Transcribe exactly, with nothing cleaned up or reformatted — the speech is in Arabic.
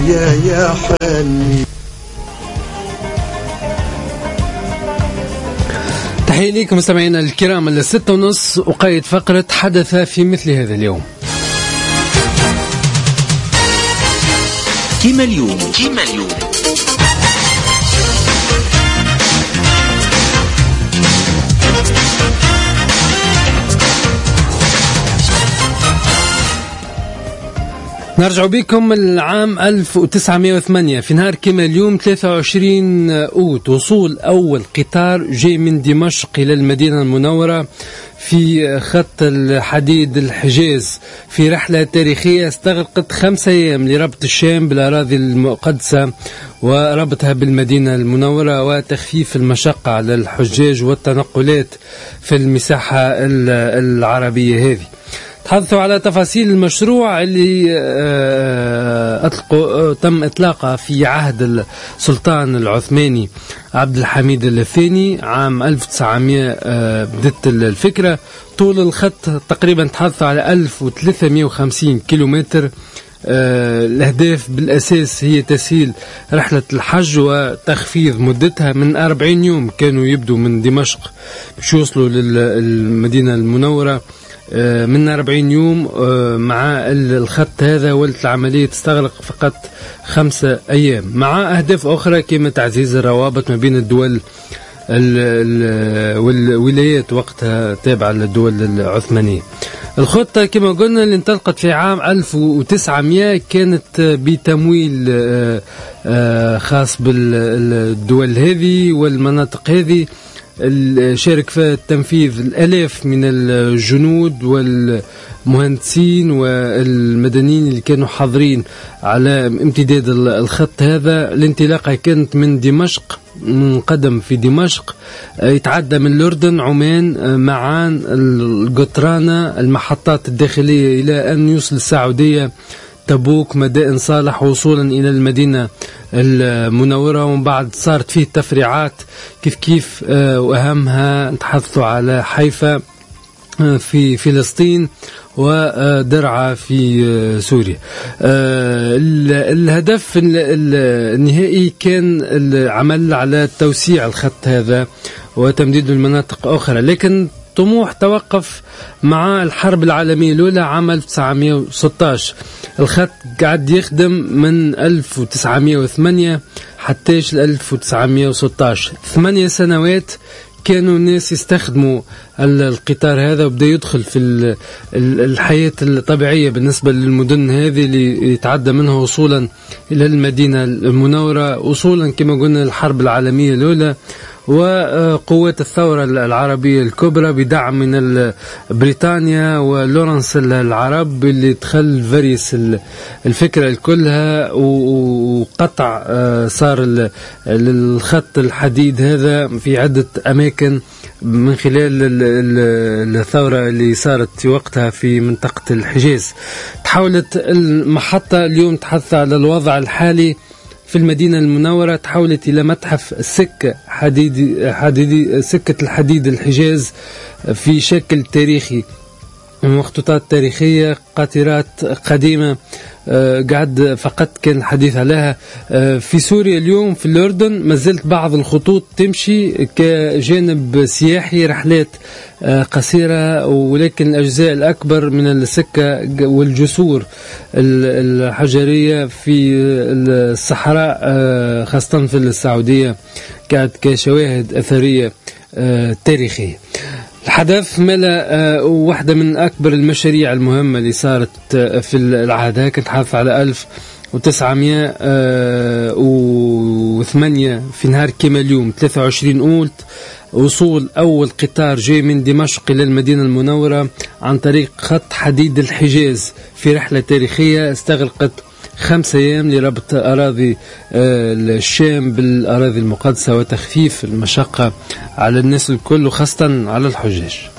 يا يا حني. تحية لكم مستمعينا الكرام. الستة ونص وقايد فقرة حدث في مثل هذا اليوم. كيما اليوم كيما اليوم نرجع بكم العام ألف وتسعمائة وثمانية في نهار كما اليوم ثلاثة وعشرين أوت وصول أول قطار جاي من دمشق إلى المدينة المنورة في خط الحديد الحجاز في رحلة تاريخية استغرقت خمسة أيام لربط الشام بالأراضي المقدسة وربطها بالمدينة المنورة وتخفيف المشقة على الحجاج والتنقلات في المساحة العربية هذه. تحدثوا على تفاصيل المشروع اللي أطلقوا تم إطلاقه في عهد السلطان العثماني عبد الحميد الثاني عام ألف وتسعمائة. بدت الفكرة. طول الخط تقريبا تحدثوا على ألف وثلاثمائة وخمسين كيلومتر. الأهداف بالأساس هي تسهيل رحلة الحج وتخفيض مدتها من أربعين يوم. كانوا يبدو من دمشق باش يوصلوا للمدينة المنورة من أربعين يوم. مع الخط هذا ولت العملية تستغرق فقط خمسة أيام مع أهداف أخرى كما تعزيز الروابط ما بين الدول والولايات وقتها تابعة للدول العثمانية. الخطة كما قلنا اللي انطلقت في عام ألف وتسعمائة كانت بتمويل خاص بالدول هذه والمناطق هذه. شارك في التنفيذ الآلاف من الجنود والمهندسين والمدنيين اللي كانوا حاضرين على امتداد الخط هذا. الانطلاقة كانت من دمشق، من قدم في دمشق يتعدى من الأردن، عمان، معان، القطرانة، المحطات الداخلية إلى أن يوصل السعودية، تبوك، مدائن صالح، وصولا إلى المدينة المنورة. ومن بعد صارت فيه تفريعات كيف كيف وأهمها نتحدثوا على حيفا في فلسطين ودرعا في سوريا. الهدف النهائي كان العمل على توسيع الخط هذا وتمديده لمناطق أخرى، لكن طموح توقف مع الحرب العالمية الأولى عام ألف وتسعمائة وستة عشر. الخط قاعد يخدم من ألف وتسعمائة وثمانية حتى ألف وتسعمائة وستة عشر. ثمانية سنوات كانوا الناس يستخدموا القطار هذا وبدأ يدخل في الحياة الطبيعية بالنسبة للمدن هذه اللي يتعدى منها وصولا إلى المدينة المنورة، وصولا كما قلنا الحرب العالمية الأولى وقوات الثورة العربية الكبرى بدعم من بريطانيا ولورنس العرب اللي دخل فريس الفكرة كلها وقطع صار الخط الحديد هذا في عدة أماكن من خلال الثورة اللي صارت في وقتها في منطقة الحجاز. تحولت المحطة اليوم تحدث على الوضع الحالي في المدينة المنورة، تحولت إلى متحف السكة حديدي حديدي سكة الحديد الحجاز في شكل تاريخي، مخطوطات تاريخية، قاطرات قديمة قاعد فقط كان الحديث عليها. في سوريا اليوم في الأردن ما زلت بعض الخطوط تمشي كجانب سياحي، رحلات قصيرة، ولكن الأجزاء الأكبر من السكة والجسور الحجرية في الصحراء خاصة في السعودية كانت كشواهد أثرية تاريخية. الحدث ملا واحدة من أكبر المشاريع المهمة اللي صارت في العهد هذا. كنت حاف على ألف وتسعمائة وثمانية في نهار كما اليوم ثلاثة وعشرين أوت وصول أول قطار جاي من دمشق إلى المدينة المنورة عن طريق خط حديد الحجاز في رحلة تاريخية استغرقت خمسة أيام لربط أراضي الشام بالأراضي المقدسة وتخفيف المشقة على الناس الكل وخاصة على الحجاج.